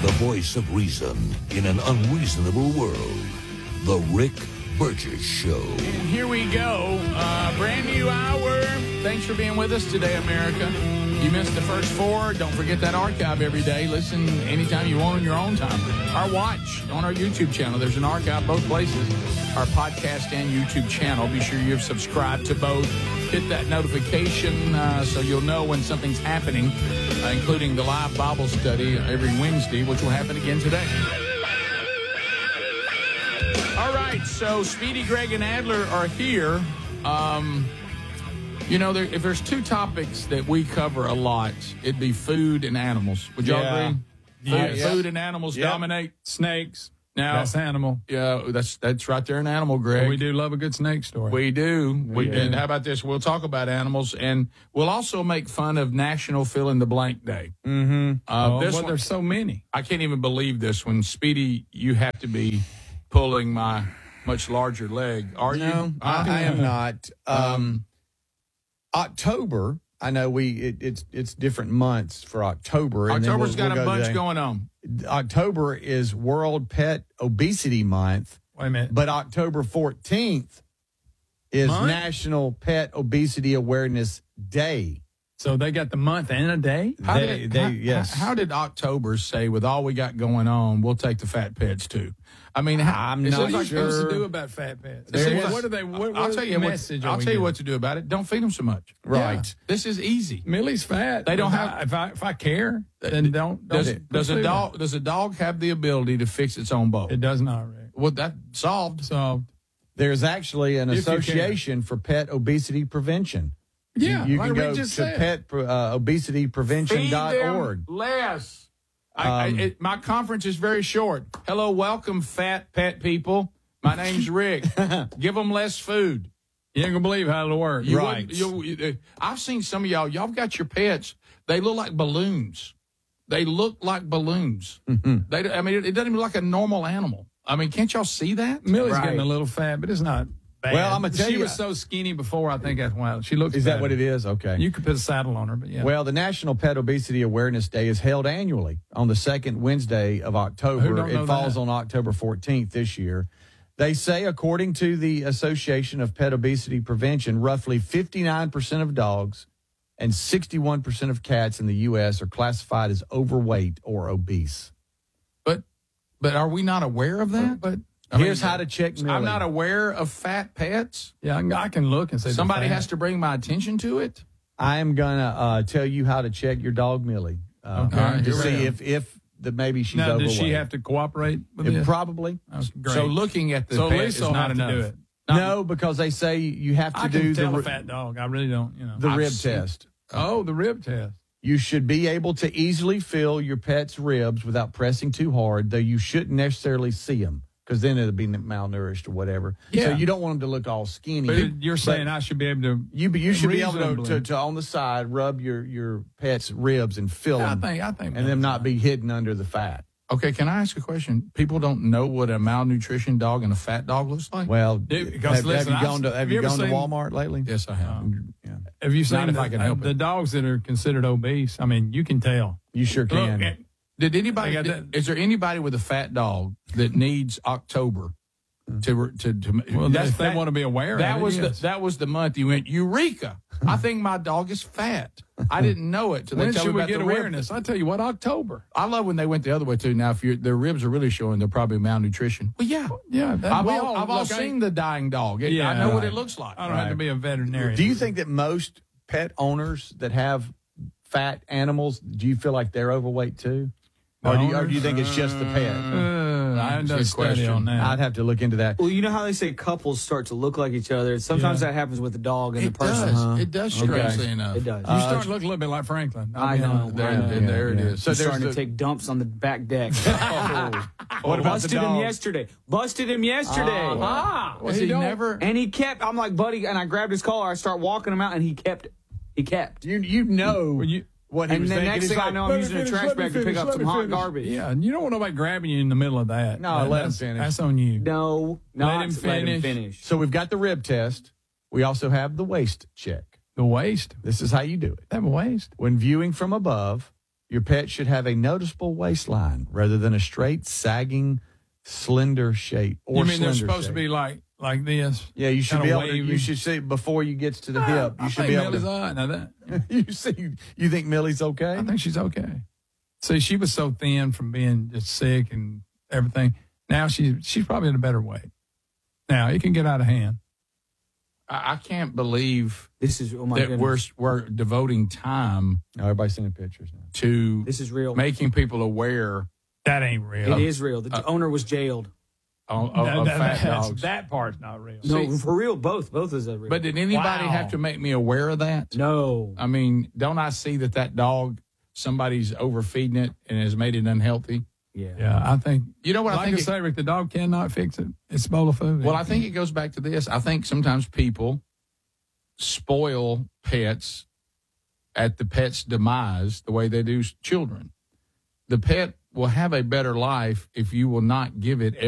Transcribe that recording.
the voice of reason in an unreasonable world. The Rick Burgess Show. And here we go. Brand new hour. Thanks for being with us today, America. You missed the first 4. Don't forget that archive every day. Listen anytime you want on your own time. Or watch on our YouTube channel. There's an archive both places. Our podcast and YouTube channel. Be sure you've subscribed to both. Hit that notification so you'll know when something's happening, including the live Bible study every Wednesday, which will happen again today. All right, so Speedy, Greg, and Adler are here. If there's 2 topics that we cover a lot, it'd be food and animals. Would y'all agree? Food and animals dominate. Snakes. Now, that's animal. Yeah, that's right there in animal, Greg. Well, we do love a good snake story. We do. And how about this? We'll talk about animals, and we'll also make fun of National Fill in the Blank Day. Mm-hmm. There's so many. I can't even believe this one. Speedy, you have to be pulling my much larger leg. Are you? No, I am not. October, I know it's different months for October. October's got a bunch going on. October is World Pet Obesity Month. Wait a minute. But October 14th is National Pet Obesity Awareness Day. So they got the month and a day? Yes. How did October say, with all we got going on, we'll take the fat pets too? I mean, I'm not sure. What sure. to do about fat pets? What are they? I'll tell you what to do about it. Don't feed them so much. Right. Yeah. This is easy. Millie's fat. They don't have. If I care, then don't. Does a dog have the ability to fix its own bowl? It does not, Rick. Well, that's solved. There's actually an association for pet obesity prevention. Yeah, you can go to petobesityprevention.org. Less. My conference is very short. Hello, welcome, fat pet people. My name's Rick. Give them less food. You ain't gonna believe how it'll work. I've seen some of y'all. Y'all got your pets. They look like balloons. Mm-hmm. It doesn't even look like a normal animal. I mean, can't y'all see that? Millie's getting a little fat, but it's not bad. Well, I'm going to tell you. She was so skinny before, I think that's why. She looks Is better. that what it is? Okay. You could put a saddle on her, but yeah. Well, the National Pet Obesity Awareness Day is held annually on the second Wednesday of October. It falls on October 14th this year. They say, according to the Association of Pet Obesity Prevention, roughly 59% of dogs and 61% of cats in the U.S. are classified as overweight or obese. But are we not aware of that? Here's how to check Millie. I'm not aware of fat pets. Yeah, I can look and say somebody has to bring my attention to it. I am going to tell you how to check your dog, Millie, to see if maybe she's overweight. Does she have to cooperate with it? Probably. Great. So looking at the pet is not enough. To do it. No, because they say you have to do a fat dog. I really don't. The rib test. Oh, the rib test. You should be able to easily fill your pet's ribs without pressing too hard, though you shouldn't necessarily see them, because then it'll be malnourished or whatever. Yeah. So you don't want them to look all skinny. But you're saying I should be able to. You should be able to on the side rub your pet's ribs and fill them. I think, and them not be hidden under the fat. Okay, can I ask a question? People don't know what a malnutrition dog and a fat dog looks like. Well, have you gone to Walmart lately? Yes, I have. Have you seen if I can help the dogs that are considered obese? I mean, you can tell. You sure can. Look, is there anybody with a fat dog that needs October to if they want to be aware that of it? That was the month you went, Eureka! I think my dog is fat. I didn't know it. When should we get awareness? I tell you what, October. I love when they went the other way too. Now, if their ribs are really showing, they're probably malnutrition. Well, yeah. I've all seen the dying dog. I know what it looks like. I don't have to be a veterinarian. Do you think that most pet owners that have fat animals, do you feel like they're overweight too? Or do you think it's just the pet? I haven't done a study on that. I'd have to look into that. Well, you know how they say couples start to look like each other? Sometimes that happens with the dog and the person. It does, strangely enough. It does. You start to look a little bit like Franklin. I know. There it is. So he's starting to take dumps on the back deck. What about the dog? Busted him yesterday. Was he never? And he kept, I'm like, buddy, and I grabbed his collar. I start walking him out, and he kept. You know. What he and was the thinking. next thing I know, I'm using a trash bag to pick up some hot garbage. Yeah, and you don't want nobody grabbing you in the middle of that. No, let him finish. That's on you. No, let him finish. So we've got the rib test. We also have the waist check. The waist? This is how you do it. Have a waist? When viewing from above, Your pet should have a noticeable waistline rather than a straight, sagging, slender shape. Or you mean they're supposed shape. to be like this? Yeah, you should be able to. wavy. You should see before you get to the hip. You should I be think able Millie's to. all right. Now that, You think Millie's okay? I think she's okay. See, she was so thin from being just sick and everything. Now she's probably in a better weight. Now it can get out of hand. I can't believe This is oh my that goodness. we're devoting time No, everybody's sending pictures now. to This is real. making people aware That ain't real. It is real. The owner was jailed. of fat dogs. That part's not real. No, for real. Both is a real. But did anybody Wow. have to make me aware of that? no. I mean, don't I see that dog, somebody's overfeeding it and has made it unhealthy? Yeah, I think. You know what like I think? I say, Rick, the dog cannot fix it. It's a bowl of food. Well, I think it goes back to this. I think sometimes people spoil pets at the pet's demise the way they do children. The pet will have a better life if you will not give it